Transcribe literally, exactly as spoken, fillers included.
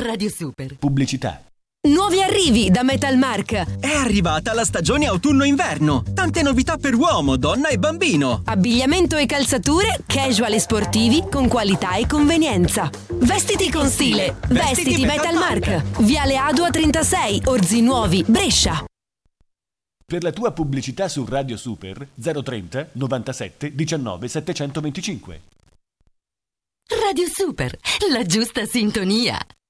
Radio Super. Pubblicità. Nuovi arrivi da Metalmark. È arrivata la stagione autunno-inverno. Tante novità per uomo, donna e bambino. Abbigliamento e calzature casual e sportivi con qualità e convenienza. Vestiti con stile. Vestiti, Vestiti Metalmark. Metalmark. Viale Adua trentasei, Orzi Nuovi, Brescia. Per la tua pubblicità su Radio Super zero trenta novantasette diciannove settecentoventicinque. Radio Super, la giusta sintonia.